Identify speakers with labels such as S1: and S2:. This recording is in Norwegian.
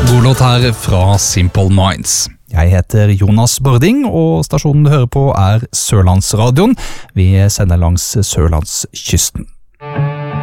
S1: God låt her fra Simple Minds.
S2: Jeg heter Jonas Bording, og stasjonen du hører på er Sørlandsradioen. Vi sender langs Sørlandskysten.